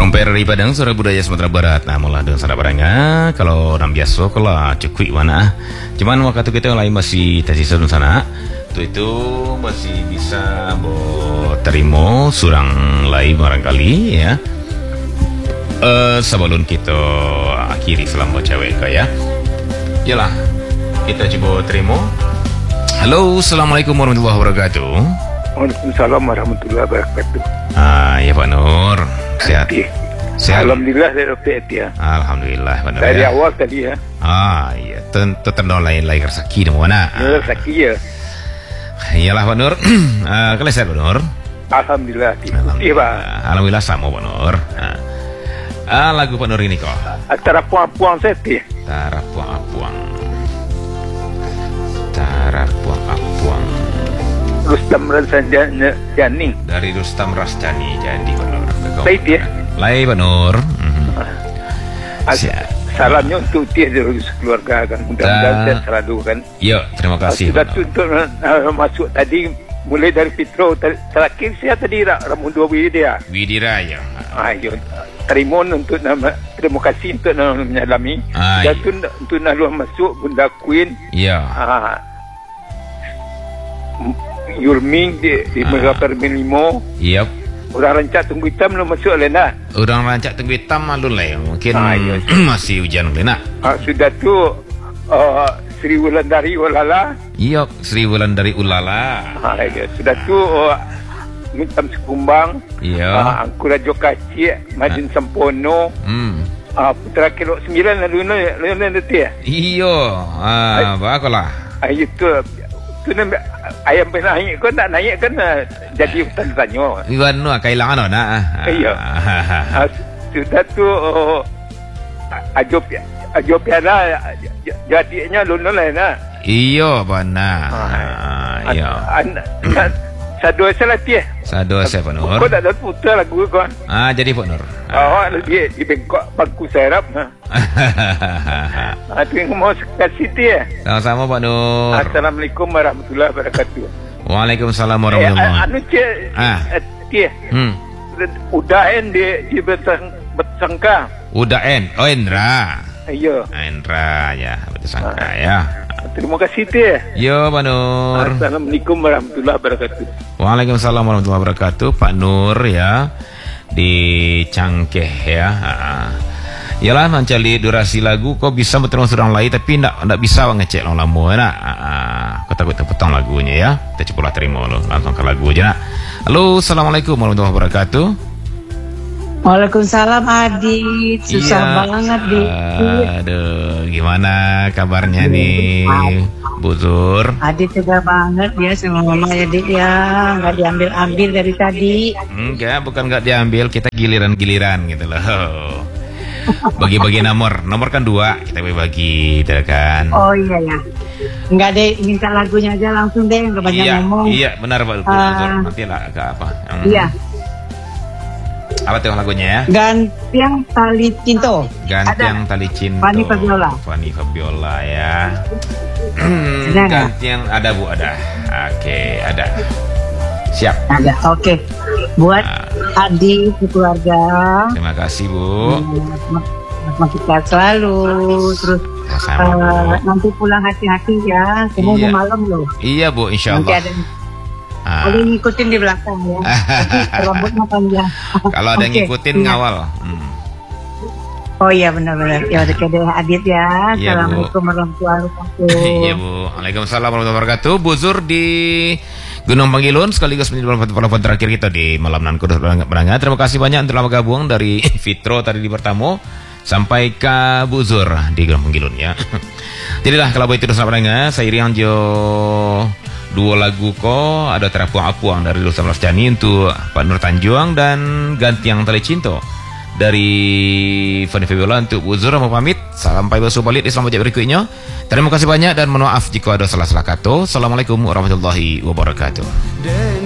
Mampir dari Padang, Suara Budaya Sumatera Barat. Nah, mulai dengan saudara barangnya. Kalau orang biasa, kalau cukup mana. Cuman waktu kita lain masih tersisa di sana. Itu masih bisa terima surang lain barangkali ya. Sebelum kita akhiri selama cewek ya. Yalah, kita coba terima. Halo, assalamualaikum warahmatullahi wabarakatuh. Waalaikumsalam warahmatullahi wabarakatuh. Ya Pak Nur, sehat. Sehat. Alhamdulillah saya sehat ya. Alhamdulillah Pak Nur. Dari Ya. awal tadi ya. Iya, tentu lain rezeki di mana. Rezeki ya. Iyalah Pak Nur. Kalau sehat Pak Nur. Alhamdulillah. Iya Pak. Alhamdulillah sama Pak Nur. Lagu Pak Nur ini kok. Antara puang-puang saya ya. Tarapuang-apuang. Tarapuang-apuang. Rustam Rasjani. Dari Rustam Rasjani jadi Pak Nur. Baik ya. Lai Pak Nur. Salamnya untuk dia dari keluarga kan. Mudah-mudahan sehat selalu kan. Yuk, terima kasih. Sudah untuk masuk tadi mulai dari Fitro terakhir saya tadi Ramun dua Widya. Widira ya. Ayo terima untuk nama terima kasih untuk nama menyalami. Dan untuk nak masuk Bunda Queen. Iya. Yulming di Mega Perminimo. Yep. Orang rancak tunggu hitam belum masuk Lena. Orang rancak tunggu hitam malu lah. Mungkin masih hujan Lena. Sudah tu Sri Wulandari Ulala. Iya, Sri Wulandari Ulala. Sudah tu Mintam Sekumbang. Iya. Angku Rajo Kacik, Madin Sempono. Putra Kilo 9 lalu nanti ya. Iya. Baiklah. Itu ayam naik kau nak naik kan jadi tanya. Iwan nu kailangan na. Iya. Sudah tu Ajo piala jadinya lulus lah na. Iya bana. Iya. Sado salah dia. Sado saya Pak Nur. Kau tak ada putar lagu kau. Jadi Pak Nur. Dia di bengkok bangku serap. Terima mau kasih dia. Sama-sama Pak Nur. Assalamualaikum warahmatullahi wabarakatuh. Waalaikumsalam warahmatullahi wabarakatuh. Dia. Udah di bersangka. Udah Endra. Iya. Endra ya, bersangka ya. Terima kasih dia. Yo Pak Nur. Assalamualaikum warahmatullahi wabarakatuh. Waalaikumsalam warahmatullahi wabarakatuh. Pak Nur ya di Cangkeh ya. Yalah mencari durasi lagu kok bisa betul surang lain tapi ndak bisa ngecek lama nak. Kau takut terpotong lagunya ya. Kita coba terima lo langsung ke lagu aja nak. Halo, assalamualaikum warahmatullahi wabarakatuh. Waalaikumsalam Adit. Susah banget Dit. Aduh, gimana kabarnya nih Bu Zur? Adit juga banget dia sama mama ya Dit ya. Nggak diambil-ambil dari tadi. Enggak, bukan nggak diambil, kita giliran-giliran gitu loh. Bagi-bagi nomor kan 2, kita bagi kan. Oh iya ya. Enggak deh, minta lagunya aja langsung deh, nggak banyak ngomong. Iya, benar Pak Bu Zur. Nanti lah agak apa. Iya. Apa tuh lagunya ya? Gantiang Tali Cinto. Gantiang Tali Cinto. Fanny Fabiola. Fanny Fabiola ya. Gantiang ada Bu, ada. Oke, ada. Siap. Ada. Oke. Buat Adi keluarga. Terima kasih Bu. Masih sehat selalu. Terus nanti pulang hati-hati ya. Semua malam loh. Iya Bu, insya Allah. Nanti ada boleh ngikutin di belakang ya. Rambutnya panjang. Kalau ada yang ngikutin ngawal. Oh iya benar-benar. Ya udah deh Adit ya. Assalamualaikum warahmatullahi wabarakatuh. Iya Bu. Waalaikumsalam warahmatullahi wabarakatuh. Bu Zur di Gunung Pangilun sekaligus menjadi telepon terakhir kita di malam nan kudus Berangga. Terima kasih banyak telah bergabung dari Fitro tadi di pertama sampai ke Bu Zur di Gunung Pangilun ya. Jadilah kalau itu dosa Berangga, saya Rianjo. 2 lagu kok ada Terapuang-apuang dari Rustam Rasjani untuk Pak Nur Tanjuang dan Gantiang Tali Cinto dari Fanny Fabiola untuk Bu Zur. Mau pamit sampai besok balik di selamat berikutnya. Terima kasih banyak dan mohon maaf jika ada salah-salah kata. Assalamualaikum warahmatullahi wabarakatuh.